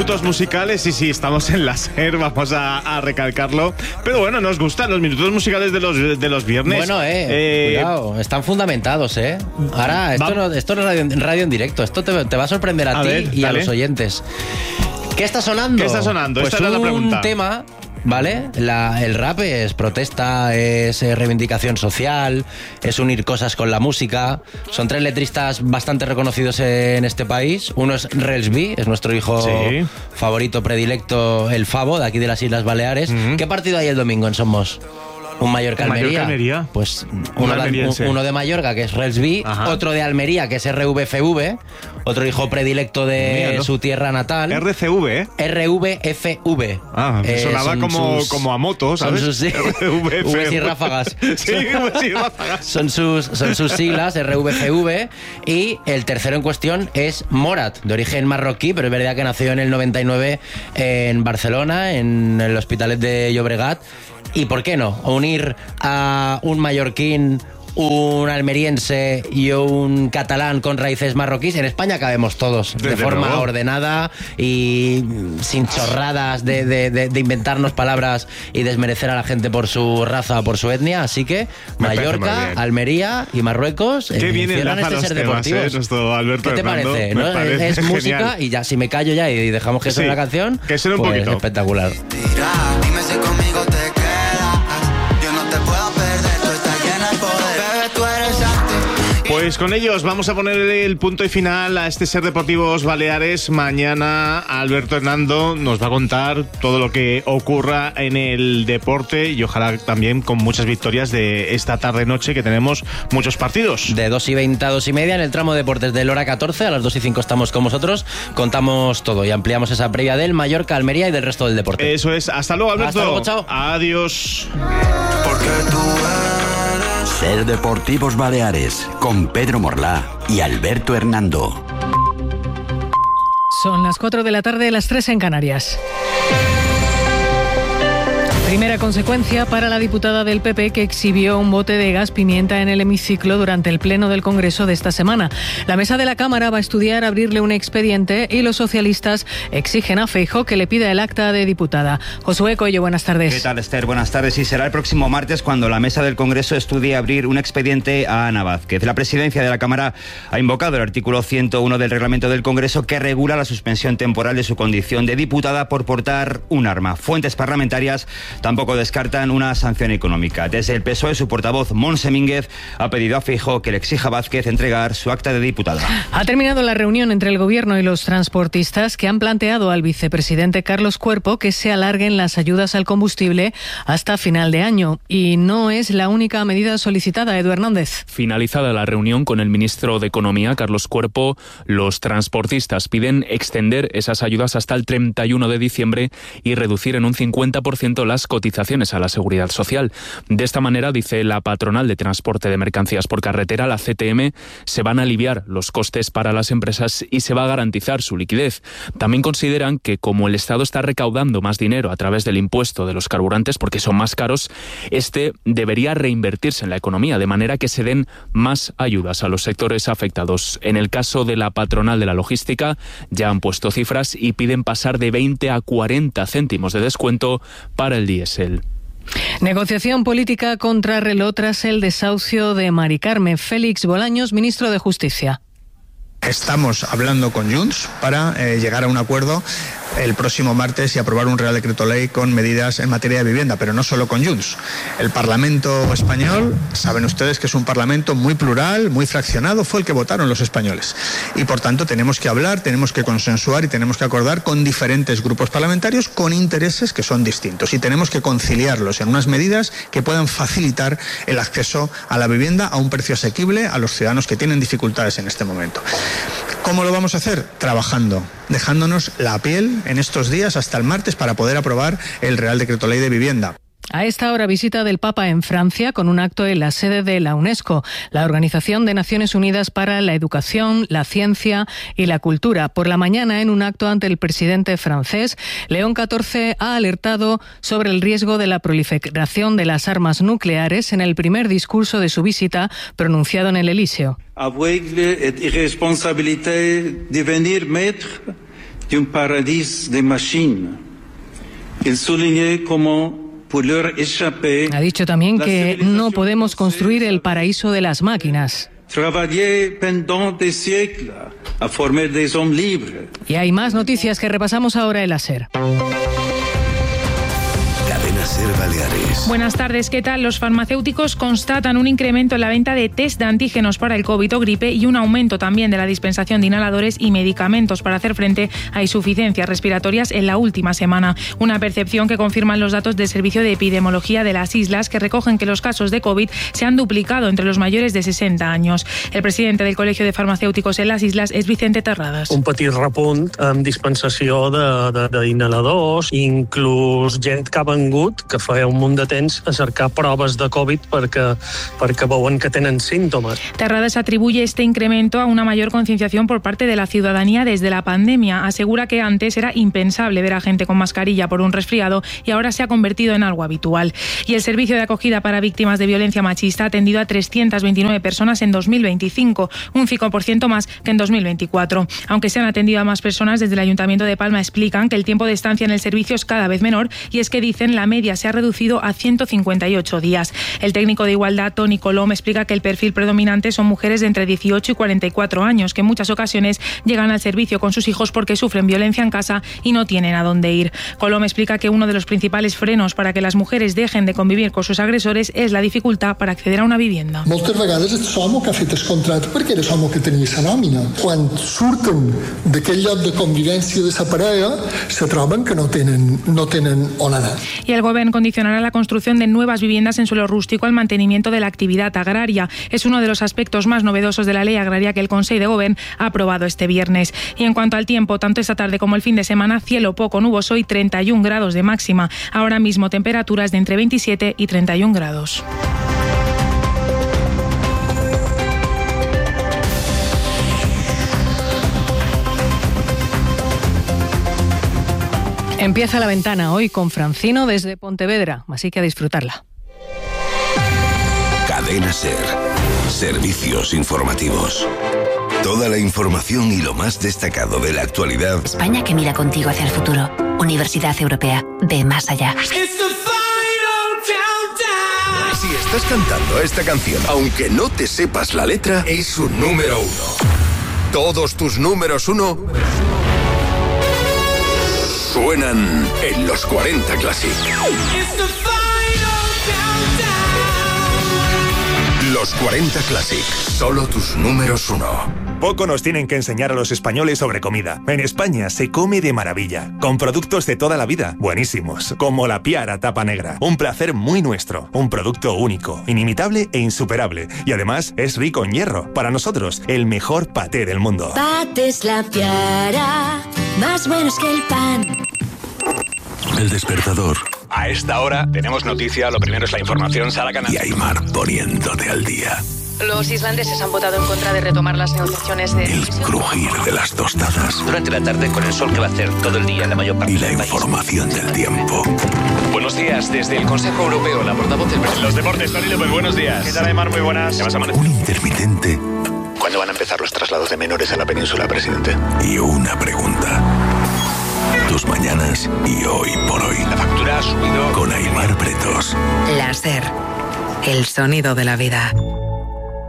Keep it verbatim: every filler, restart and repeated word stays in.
minutos musicales, y sí, estamos en la SER, vamos a, a recalcarlo. Pero bueno, nos gustan los minutos musicales de los, de los viernes. Bueno, eh, eh cuidado, están fundamentados, eh. Ahora, esto no, esto no es radio, radio en directo, esto te, te va a sorprender a, a ti ver, y dale. a los oyentes. ¿Qué está sonando? ¿Qué está sonando? Pues Esta era la pregunta. Un tema... ¿Vale? La, el rap es protesta, es eh, reivindicación social, es unir cosas con la música. Son tres letristas bastante reconocidos en este país. Uno es Rels B, es nuestro hijo sí. favorito, predilecto, el Favo, de aquí de las Islas Baleares. Mm-hmm. ¿Qué partido hay el domingo en Somos? Un Mallorca-Almería. Mallorca, pues uno, de, uno de Mallorca, que es Rels B, otro de Almería, que es R V F V, otro hijo predilecto de Mira, ¿no? su tierra natal. R C V, ¿eh? R V F V. Ah, me sonaba eh, como, sus, como a moto, ¿sabes? Son sus sí, Vs y ráfagas. Sí, Vs y ráfagas. Son sus, son sus siglas, R V F V. Y el tercero en cuestión es Morat, de origen marroquí, pero es verdad que nació en el noventa y nueve en Barcelona, en el Hospitalet de Llobregat. ¿Y por qué no? Unir a un mallorquín, un almeriense y un catalán con raíces marroquíes. En España cabemos todos, Desde de forma luego. ordenada y sin chorradas de, de, de, de inventarnos palabras y desmerecer a la gente por su raza o por su etnia. Así que Me Mallorca, Almería y Marruecos Qué bien hicieron este los ser temas, deportivos. Eh, nuestro Alberto ¿Qué te Hernando, parece? ¿No? parece es genial. música y ya, si me callo ya y dejamos que suene sí, la canción, que suene un pues poquito. espectacular. Tira, dime si conmigo te quedas. Yo no te puedo perder, tú estás llena de poder. Bebé, tú eres Pues con ellos vamos a poner el punto y final a este Ser Deportivos Baleares. Mañana Alberto Hernando nos va a contar todo lo que ocurra en el deporte y ojalá también con muchas victorias de esta tarde-noche, que tenemos muchos partidos. De dos y veinte a dos y media en el tramo de deportes del hora catorce, a las dos y cinco estamos con vosotros, contamos todo y ampliamos esa previa del Mallorca, Almería y del resto del deporte. Eso es, hasta luego Alberto. Hasta luego, chao. Adiós. Porque tú Ser Deportivos Baleares, con Pedro Morlá y Alberto Hernando. Son las cuatro de la tarde, las tres en Canarias. Primera consecuencia para la diputada del P P que exhibió un bote de gas pimienta en el hemiciclo durante el pleno del Congreso de esta semana. La mesa de la Cámara va a estudiar abrirle un expediente y los socialistas exigen a Feijóo que le pida el acta de diputada. Josué Coello, buenas tardes. ¿Qué tal, Esther? Buenas tardes. Y será el próximo martes cuando la mesa del Congreso estudie abrir un expediente a Ana Vázquez. La presidencia de la Cámara ha invocado el artículo ciento uno del reglamento del Congreso que regula la suspensión temporal de su condición de diputada por portar un arma. Fuentes parlamentarias tampoco descartan una sanción económica. Desde el P S O E, su portavoz, Montse Mínguez, ha pedido a Feijóo que le exija a Vázquez entregar su acta de diputada. Ha terminado la reunión entre el Gobierno y los transportistas, que han planteado al vicepresidente Carlos Cuerpo que se alarguen las ayudas al combustible hasta final de año. Y no es la única medida solicitada, Edu Hernández. Finalizada la reunión con el ministro de Economía, Carlos Cuerpo, los transportistas piden extender esas ayudas hasta el treinta y uno de diciembre y reducir en un cincuenta por ciento las cotizaciones a la Seguridad Social. De esta manera, dice la patronal de transporte de mercancías por carretera, la C T M, se van a aliviar los costes para las empresas y se va a garantizar su liquidez. También consideran que como el Estado está recaudando más dinero a través del impuesto de los carburantes porque son más caros, este debería reinvertirse en la economía, de manera que se den más ayudas a los sectores afectados. En el caso de la patronal de la logística, ya han puesto cifras y piden pasar de veinte a cuarenta céntimos de descuento para el diésel. Negociación política contra reloj tras el desahucio de Mari Carmen. Félix Bolaños, ministro de Justicia. Estamos hablando con Junts para eh, llegar a un acuerdo el próximo martes y aprobar un Real Decreto Ley con medidas en materia de vivienda, pero no solo con Junts. El Parlamento español, saben ustedes que es un Parlamento muy plural, muy fraccionado, fue el que votaron los españoles. Y por tanto tenemos que hablar, tenemos que consensuar y tenemos que acordar con diferentes grupos parlamentarios con intereses que son distintos. Y tenemos que conciliarlos en unas medidas que puedan facilitar el acceso a la vivienda a un precio asequible a los ciudadanos que tienen dificultades en este momento. ¿Cómo lo vamos a hacer? Trabajando, dejándonos la piel en estos días hasta el martes para poder aprobar el Real Decreto Ley de Vivienda. A esta hora, visita del Papa en Francia con un acto en la sede de la UNESCO, la Organización de Naciones Unidas para la Educación, la Ciencia y la Cultura. Por la mañana, en un acto ante el presidente francés, León catorce ha alertado sobre el riesgo de la proliferación de las armas nucleares en el primer discurso de su visita pronunciado en el Elíseo. Aveugle et irresponsabilité devenir maître de un paradis de machines. Il soulignait comment ha dicho también que no podemos construir el paraíso de las máquinas. Y hay más noticias que repasamos ahora en la SER. SER Baleares. Buenas tardes, ¿qué tal? Los farmacéuticos constatan un incremento en la venta de test de antígenos para el COVID o gripe y un aumento también de la dispensación de inhaladores y medicamentos para hacer frente a insuficiencias respiratorias en la última semana. Una percepción que confirman los datos del Servicio de Epidemiología de las Islas, que recogen que los casos de COVID se han duplicado entre los mayores de sesenta años. El presidente del Colegio de Farmacéuticos en las Islas es Vicente Terradas. Un petit repunt amb dispensació d'inhaladors, inclús gent que ha vengut que feia un munt de temps a cercar proves de COVID perquè, perquè veuen que tenen síntomas. Terradas atribuye este incremento a una mayor concienciación por parte de la ciudadanía desde la pandemia. Asegura que antes era impensable ver a gente con mascarilla por un resfriado y ahora se ha convertido en algo habitual. Y el servicio de acogida para víctimas de violencia machista ha atendido a trescientas veintinueve personas en dos mil veinticinco, un cinco por ciento más que en dos mil veinticuatro. Aunque se han atendido a más personas, desde el Ayuntamiento de Palma explican que el tiempo de estancia en el servicio es cada vez menor y es que dicen la media se ha reducido a ciento cincuenta y ocho días. El técnico de Igualdad, Toni Colom, explica que el perfil predominante son mujeres de entre dieciocho y cuarenta y cuatro años, que en muchas ocasiones llegan al servicio con sus hijos porque sufren violencia en casa y no tienen a dónde ir. Colom explica que uno de los principals frenos para que las mujeres dejen de convivir con sus agresores es la dificultad para acceder a una vivienda. Moltes vegades és l'home que ha fet el contracte perquè era l'home que tenia la nòmina. Quan surten d'aquell lloc de convivència de la parella, se troben que no tenen, no tenen on anar. Y el Gobierno condicionará la construcción de nuevas viviendas en suelo rústico al mantenimiento de la actividad agraria. Es uno de los aspectos más novedosos de la ley agraria que el Consejo de Gobierno ha aprobado este viernes. Y en cuanto al tiempo, tanto esta tarde como el fin de semana, cielo poco nuboso y treinta y un grados de máxima. Ahora mismo temperaturas de entre veintisiete y treinta y un grados. Empieza La Ventana hoy con Francino desde Pontevedra, así que a disfrutarla. Cadena SER. Servicios informativos. Toda la información y lo más destacado de la actualidad. España que mira contigo hacia el futuro. Universidad Europea. Ve más allá. Si estás cantando esta canción, aunque no te sepas la letra, es un número uno. Todos tus números uno suenan en los cuarenta Classic. Los cuarenta Classic, solo tus números uno. Poco nos tienen que enseñar a los españoles sobre comida. En España se come de maravilla, con productos de toda la vida, buenísimos, como la Piara Tapa Negra. Un placer muy nuestro, un producto único, inimitable e insuperable. Y además es rico en hierro. Para nosotros, el mejor paté del mundo. Patés La Piara, más buenos que el pan. El despertador. A esta hora tenemos noticia, lo primero es la información, Sara Canal. Y Aymar poniéndote al día. Los islandeses han votado en contra de retomar las negociaciones de... El crujir de las tostadas. Durante la tarde con el sol que va a hacer todo el día en la mayor parte y la del país. Información del tiempo. Buenos días, desde el Consejo Europeo, la portavoz del presidente. Los deportes, Tony López, buenos días. ¿Qué tal, Aymar? Muy buenas. ¿Qué vas a Un intermitente. ¿Cuándo van a empezar los traslados de menores a la península, presidente? Y una pregunta. Tus mañanas y hoy por hoy. La factura ha subido. Con Aymar Pretos. La SER. El sonido de la vida.